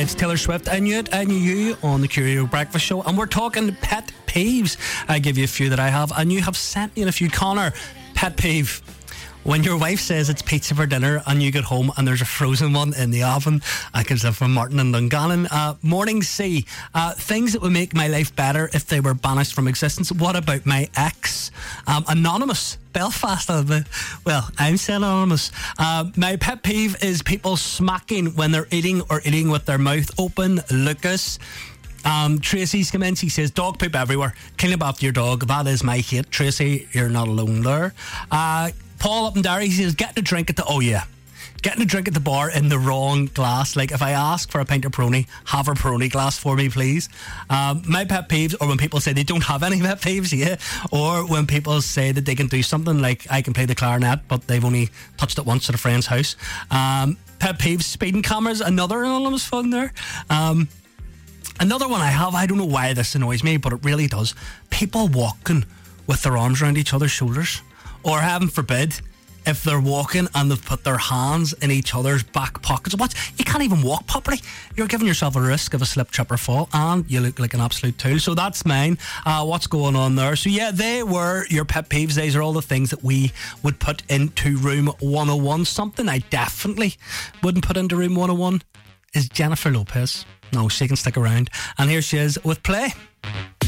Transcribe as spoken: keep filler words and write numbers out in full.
It's Taylor Swift. I knew it, I knew you on the Curio Breakfast Show, and we're talking pet peeves. I give you a few that I have, and you have sent me in a few. Connor, pet peeve. When your wife says it's pizza for dinner and you get home and there's a frozen one in the oven. I can say from Martin and Dungannon. Uh, morning C. Uh, things that would make my life better if they were banished from existence. What about my ex? Um, anonymous. Belfast. Well, I'm saying anonymous. Uh, my pet peeve is people smacking when they're eating or eating with their mouth open. Lucas. Um, Tracy's come in. She says, dog poop everywhere. Clean up after your dog. That is my hate. Tracy, you're not alone there. Uh, Paul up in Derry, he says, getting a drink at the, oh yeah, getting a drink at the bar in the wrong glass. Like, if I ask for a pint of Peroni, have a Peroni glass for me, please. Um, my pet peeves, or when people say they don't have any pet peeves, yeah, or when people say that they can do something like, I can play the clarinet, but they've only touched it once at a friend's house. Um, pet peeves, speeding cameras, another anonymous fun there. Um, another one I have, I don't know why this annoys me, but it really does. People walking with their arms around each other's shoulders. Or, heaven forbid, if they're walking and they've put their hands in each other's back pockets. What? You can't even walk properly. You're giving yourself a risk of a slip, trip or fall, and you look like an absolute tool. So that's mine. Uh, what's going on there? So yeah, they were your pet peeves. These are all the things that we would put into Room one oh one. Something I definitely wouldn't put into Room one oh one is Jennifer Lopez. No, she can stick around. And here she is with Play.